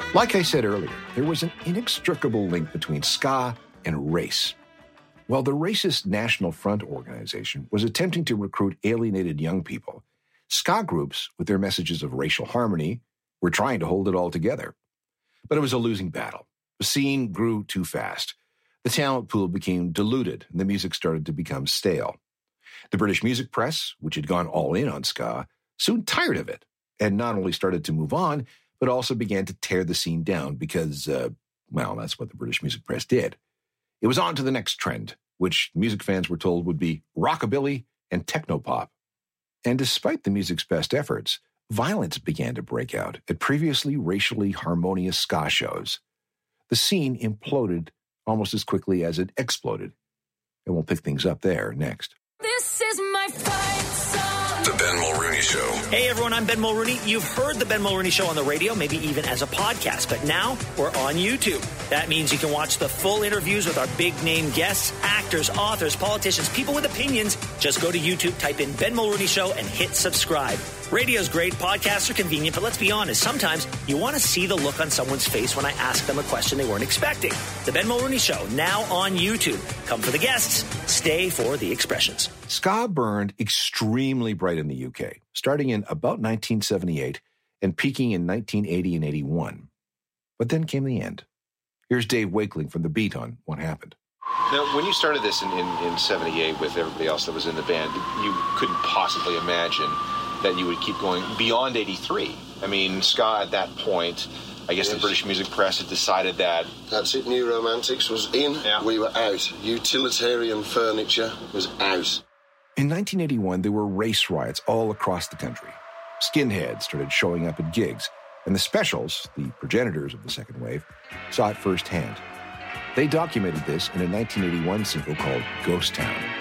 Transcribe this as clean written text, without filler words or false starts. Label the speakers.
Speaker 1: Like I said earlier, there was an inextricable link between ska and race. While the racist National Front organization was attempting to recruit alienated young people, ska groups, with their messages of racial harmony, were trying to hold it all together. But it was a losing battle. The scene grew too fast. The talent pool became diluted, and the music started to become stale. The British music press, which had gone all in on ska, soon tired of it, and not only started to move on, but also began to tear the scene down because, that's what the British music press did. It was on to the next trend, which music fans were told would be rockabilly and technopop. And despite the music's best efforts, violence began to break out at previously racially harmonious ska shows. The scene imploded almost as quickly as it exploded. And we'll pick things up there next.
Speaker 2: This is my fight song.
Speaker 3: The Ben Mulrooney Show.
Speaker 4: Hey everyone, I'm Ben Mulrooney. You've heard the Ben Mulrooney Show on the radio, maybe even as a podcast, but now we're on YouTube. That means you can watch the full interviews with our big name guests, actors, authors, politicians, people with opinions. Just go to YouTube, type in Ben Mulrooney Show and hit subscribe. Radio's great, podcasts are convenient, but let's be honest, sometimes you want to see the look on someone's face when I ask them a question they weren't expecting. The Ben Mulrooney Show, now on YouTube. Come for the guests, stay for the expressions.
Speaker 1: Ska burned extremely bright in the UK, starting in about 1978 and peaking in 1980 and 81. But then came the end. Here's Dave Wakeling from The Beat on what happened.
Speaker 5: Now, when you started this in 78 with everybody else that was in the band, you couldn't possibly imagine that you would keep going beyond 83. I mean, ska at that point, I guess the British music press had decided that...
Speaker 6: That's it, New Romantics was in, we were out. Utilitarian furniture was out.
Speaker 1: In 1981, there were race riots all across the country. Skinheads started showing up at gigs, and the Specials, the progenitors of the second wave, saw it firsthand. They documented this in a 1981 single called Ghost Town.